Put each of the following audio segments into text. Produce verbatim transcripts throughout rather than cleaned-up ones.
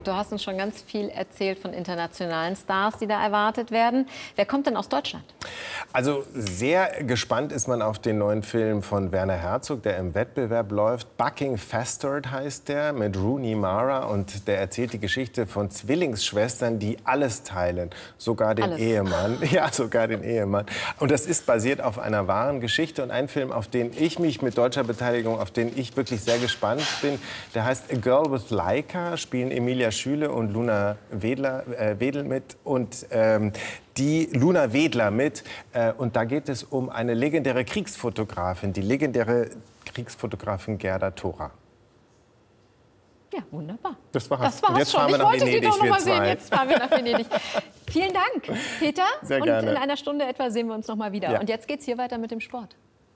Du hast uns schon ganz viel erzählt von internationalen Stars, die da erwartet werden. Wer kommt denn aus Deutschland? Also sehr gespannt ist man auf den neuen Film von Werner Herzog, der im Wettbewerb läuft. Bucking Fastard heißt der, mit Rooney Mara. Und der erzählt die Geschichte von Zwillingsschwestern, die alles teilen. Sogar den Alles. Ehemann. Ja, sogar den Ehemann. Und das ist basiert auf einer wahren Geschichte. Und ein Film, auf den ich mich mit deutscher Beteiligung, auf den ich wirklich sehr gespannt bin, der heißt A Girl with Laika, spielen Emilia Schüle und Luna Wedler, äh, Wedel mit. Und ähm, die Luna Wedler mit. Äh, und da geht es um eine legendäre Kriegsfotografin, die legendäre Kriegsfotografin Gerda Thora. Ja, wunderbar. Das war's. Das war's und jetzt schon. fahren wir ich nach wollte Venedig, die doch noch wir mal sehen. zwei. Jetzt fahren wir nach Venedig. Vielen Dank, Peter. Sehr und gerne. in einer Stunde etwa sehen wir uns noch mal wieder. Ja. Und jetzt geht's hier weiter mit dem Sport.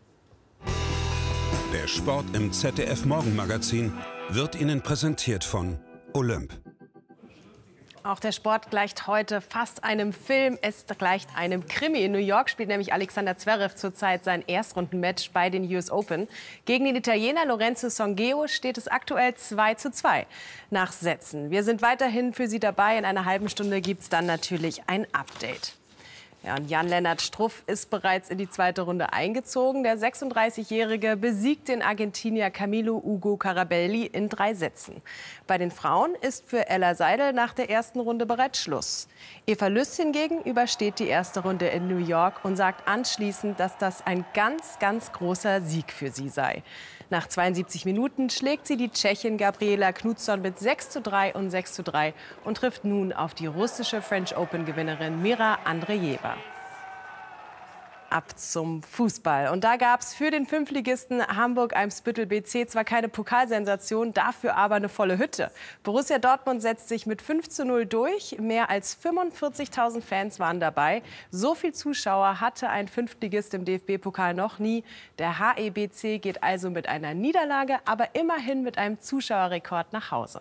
Der Sport im Z D F Morgenmagazin wird Ihnen präsentiert von Olymp. Auch der Sport gleicht heute fast einem Film. Es gleicht einem Krimi. In New York spielt nämlich Alexander Zverev zurzeit sein Erstrundenmatch bei den U S Open. Gegen den Italiener Lorenzo Songeo steht es aktuell zwei zu zwei nach Sätzen. Wir sind weiterhin für Sie dabei. In einer halben Stunde gibt es dann natürlich ein Update. Ja, und Jan-Lennart Struff ist bereits in die zweite Runde eingezogen. Der sechsunddreißigjährige besiegt den Argentinier Camilo Ugo Carabelli in drei Sätzen. Bei den Frauen ist für Ella Seidel nach der ersten Runde bereits Schluss. Eva Lüss hingegen übersteht die erste Runde in New York und sagt anschließend, dass das ein ganz, ganz großer Sieg für sie sei. Nach zweiundsiebzig Minuten schlägt sie die Tschechin Gabriela Knutsson mit sechs zu drei und sechs zu drei und trifft nun auf die russische French Open-Gewinnerin Mira Andreeva. Ab zum Fußball. Und da gab es für den Fünftligisten Hamburg-Eimsbüttel B C zwar keine Pokalsensation, dafür aber eine volle Hütte. Borussia Dortmund setzt sich mit fünf zu null durch. Mehr als fünfundvierzigtausend Fans waren dabei. So viel Zuschauer hatte ein Fünftligist im D F B-Pokal noch nie. Der H E B C geht also mit einer Niederlage, aber immerhin mit einem Zuschauerrekord nach Hause.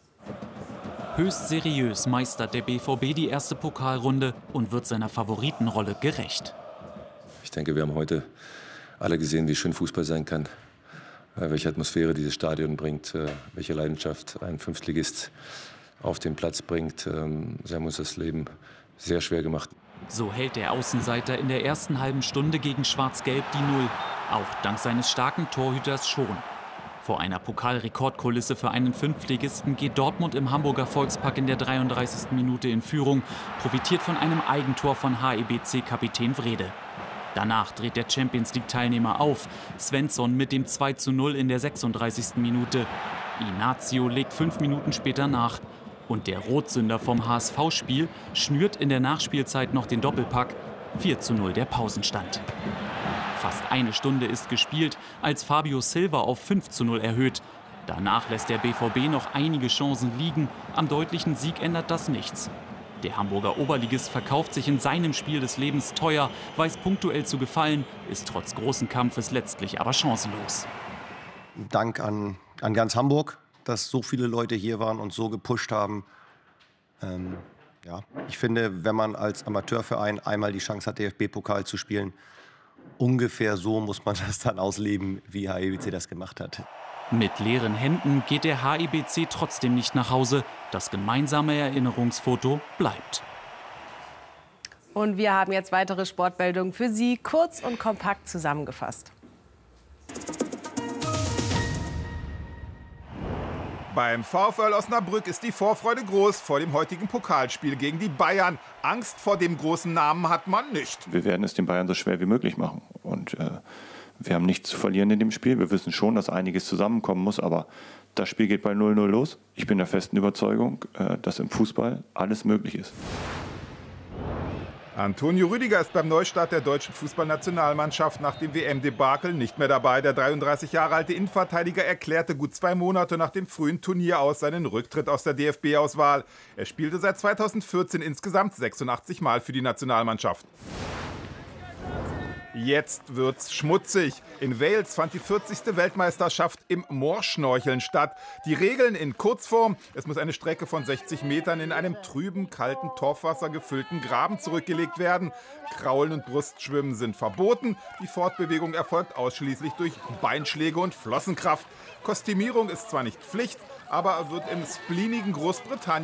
Höchst seriös meistert der B V B die erste Pokalrunde und wird seiner Favoritenrolle gerecht. Ich denke, wir haben heute alle gesehen, wie schön Fußball sein kann, welche Atmosphäre dieses Stadion bringt, welche Leidenschaft ein Fünftligist auf den Platz bringt. Sie haben uns das Leben sehr schwer gemacht. So hält der Außenseiter in der ersten halben Stunde gegen Schwarz-Gelb die Null, auch dank seines starken Torhüters Schon. Vor einer Pokalrekordkulisse für einen Fünftligisten geht Dortmund im Hamburger Volkspark in der dreiunddreißigsten Minute in Führung, profitiert von einem Eigentor von H E B C-Kapitän Wrede. Danach dreht der Champions-League-Teilnehmer auf. Svensson mit dem zwei zu null in der sechsunddreißigsten Minute. Inacio legt fünf Minuten später nach. Und der Rotsünder vom H S V-Spiel schnürt in der Nachspielzeit noch den Doppelpack. vier zu null der Pausenstand. Fast eine Stunde ist gespielt, als Fabio Silva auf fünf zu null erhöht. Danach lässt der B V B noch einige Chancen liegen. Am deutlichen Sieg ändert das nichts. Der Hamburger Oberligist verkauft sich in seinem Spiel des Lebens teuer, weiß punktuell zu gefallen, ist trotz großen Kampfes letztlich aber chancenlos. Dank an, an ganz Hamburg, dass so viele Leute hier waren und so gepusht haben. Ähm, ja. Ich finde, wenn man als Amateurverein einmal die Chance hat, D F B-Pokal zu spielen, ungefähr so muss man das dann ausleben, wie H E B C das gemacht hat. Mit leeren Händen geht der H E B C trotzdem nicht nach Hause. Das gemeinsame Erinnerungsfoto bleibt. Und wir haben jetzt weitere Sportmeldungen für Sie, kurz und kompakt zusammengefasst. Beim VfL Osnabrück ist die Vorfreude groß vor dem heutigen Pokalspiel gegen die Bayern. Angst vor dem großen Namen hat man nicht. Wir werden es den Bayern so schwer wie möglich machen. Und äh, wir haben nichts zu verlieren in dem Spiel. Wir wissen schon, dass einiges zusammenkommen muss, aber das Spiel geht bei null null los. Ich bin der festen Überzeugung, äh, dass im Fußball alles möglich ist. Antonio Rüdiger ist beim Neustart der deutschen Fußballnationalmannschaft nach dem W M-Debakel nicht mehr dabei. Der dreiunddreißig Jahre alte Innenverteidiger erklärte gut zwei Monate nach dem frühen Turnier aus seinen Rücktritt aus der D F B-Auswahl. Er spielte seit zweitausendvierzehn insgesamt sechsundachtzig Mal für die Nationalmannschaft. Jetzt wird's schmutzig. In Wales fand die vierzigste Weltmeisterschaft im Moorschnorcheln statt. Die Regeln in Kurzform: Es muss eine Strecke von sechzig Metern in einem trüben, kalten Torfwasser gefüllten Graben zurückgelegt werden. Kraulen und Brustschwimmen sind verboten. Die Fortbewegung erfolgt ausschließlich durch Beinschläge und Flossenkraft. Kostümierung ist zwar nicht Pflicht, aber wird im spleenigen Großbritannien